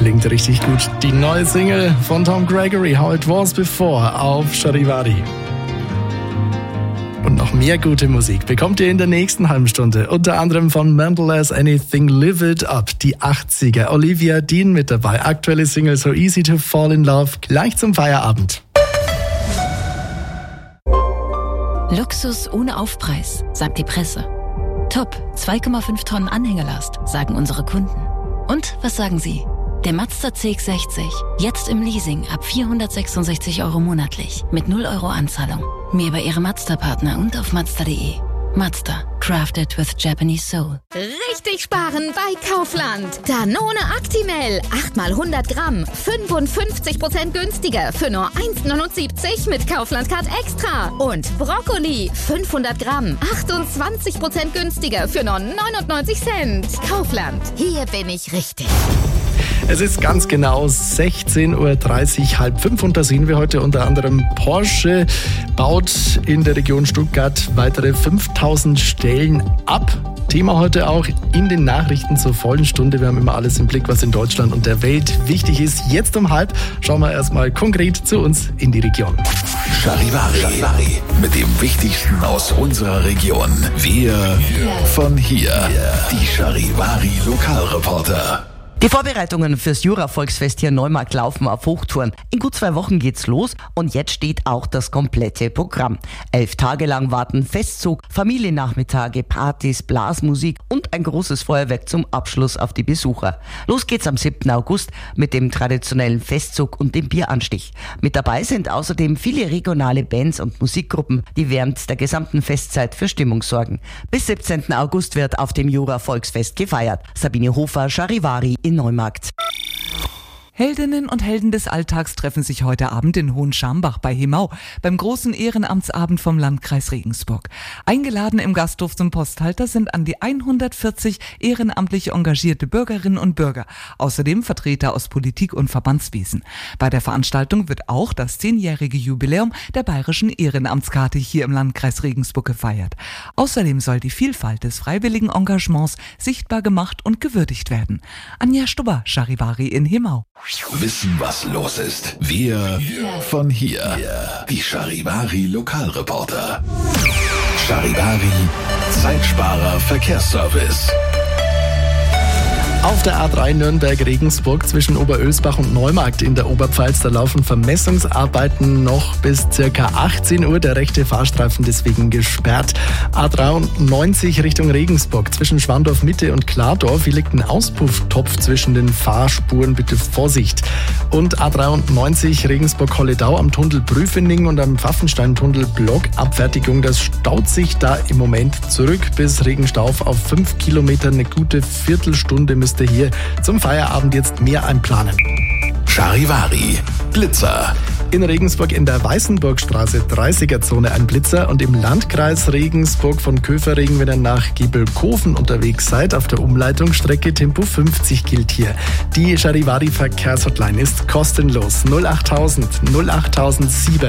Klingt richtig gut. Die neue Single von Tom Gregory, How It Was Before, auf Charivari. Und noch mehr gute Musik bekommt ihr in der nächsten halben Stunde. Unter anderem von Mental as Anything, Live It Up, die 80er. Olivia Dean mit dabei. Aktuelle Single So Easy to Fall in Love. Gleich zum Feierabend. Luxus ohne Aufpreis, sagt die Presse. Top, 2,5 Tonnen Anhängelast, sagen unsere Kunden. Und was sagen Sie? Der Mazda CX-60, jetzt im Leasing ab 466 € monatlich, mit 0 € Anzahlung. Mehr bei Ihrem Mazda-Partner und auf Mazda.de. Mazda, crafted with Japanese soul. Richtig sparen bei Kaufland. Danone Actimel, 8 mal 100 Gramm, 55% günstiger für nur 1,79 mit Kaufland Card Extra. Und Brokkoli, 500 Gramm, 28% günstiger für nur 99 Cent. Kaufland, hier bin ich richtig. Es ist ganz genau 16:30 Uhr, 4:30. Und da sehen wir heute unter anderem Porsche baut in der Region Stuttgart weitere 5000 Stellen ab. Thema heute auch in den Nachrichten zur vollen Stunde. Wir haben immer alles im Blick, was in Deutschland und der Welt wichtig ist. Jetzt um 12:30 schauen wir erstmal konkret zu uns in die Region. Charivari. Mit dem Wichtigsten aus unserer Region. Wir von hier. Die Charivari Lokalreporter. Die Vorbereitungen fürs Jura-Volksfest hier in Neumarkt laufen auf Hochtouren. In gut 2 Wochen geht's los und jetzt steht auch das komplette Programm. 11 Tage lang warten Festzug, Familiennachmittage, Partys, Blasmusik und ein großes Feuerwerk zum Abschluss auf die Besucher. Los geht's am 7. August mit dem traditionellen Festzug und dem Bieranstich. Mit dabei sind außerdem viele regionale Bands und Musikgruppen, die während der gesamten Festzeit für Stimmung sorgen. Bis 17. August wird auf dem Jura-Volksfest gefeiert. Sabine Hofer, Charivari in Neumarkt. Heldinnen und Helden des Alltags treffen sich heute Abend in Hohenschambach bei Himau beim großen Ehrenamtsabend vom Landkreis Regensburg. Eingeladen im Gasthof zum Posthalter sind an die 140 ehrenamtlich engagierte Bürgerinnen und Bürger, außerdem Vertreter aus Politik und Verbandswesen. Bei der Veranstaltung wird auch das 10-jährige Jubiläum der bayerischen Ehrenamtskarte hier im Landkreis Regensburg gefeiert. Außerdem soll die Vielfalt des freiwilligen Engagements sichtbar gemacht und gewürdigt werden. Anja Stubber, Charivari in Himau. Wissen, was los ist. Wir von hier. Die Charivari Lokalreporter. Charivari Zeitsparer Verkehrsservice. Auf der A3 Nürnberg-Regensburg zwischen Oberölsbach und Neumarkt in der Oberpfalz, da laufen Vermessungsarbeiten noch bis ca. 18 Uhr. Der rechte Fahrstreifen deswegen gesperrt. A93 Richtung Regensburg zwischen Schwandorf Mitte und Klardorf. Hier liegt ein Auspufftopf zwischen den Fahrspuren. Bitte Vorsicht. Und A93 Regensburg-Holledau am Tunnel Prüfening und am Pfaffensteintunnel Blockabfertigung. Das staut sich da im Moment zurück bis Regenstauf auf 5 Kilometer. Eine gute Viertelstunde müsst ihr hier zum Feierabend jetzt mehr einplanen. Charivari Blitzer. In Regensburg in der Weißenburgstraße 30er-Zone ein Blitzer und im Landkreis Regensburg von Köferring, wenn ihr nach Giebelkofen unterwegs seid, auf der Umleitungsstrecke Tempo 50 gilt hier. Die Charivari Verkehrshotline ist kostenlos. 08000 08007.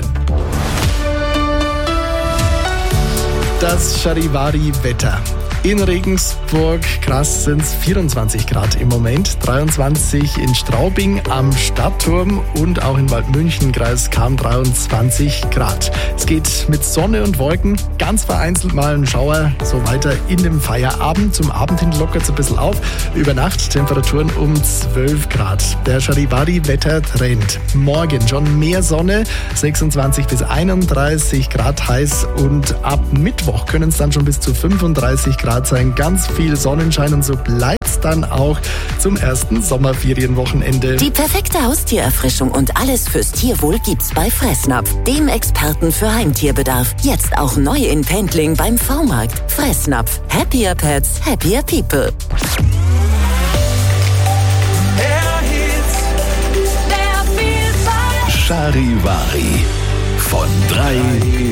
Das Charivari-Wetter. In Regensburg, krass, sind es 24 Grad im Moment, 23 in Straubing am Stadtturm und auch in Waldmünchen, Kreis Cham 23 Grad. Es geht mit Sonne und Wolken, ganz vereinzelt mal ein Schauer, so weiter in dem Feierabend. Zum Abend hin lockert es ein bisschen auf. Über Nacht Temperaturen um 12 Grad. Der Charivari-Wettertrend. Morgen schon mehr Sonne, 26 bis 31 Grad heiß und ab Mittwoch können es dann schon bis zu 35 Grad sein. Ganz viel Sonnenschein und so bleibt's dann auch zum ersten Sommerferienwochenende. Die perfekte Haustiererfrischung und alles fürs Tierwohl gibt's bei Fressnapf, dem Experten für Heimtierbedarf. Jetzt auch neu in Pendling beim V-Markt. Fressnapf. Happier Pets, happier People. Charivari von 3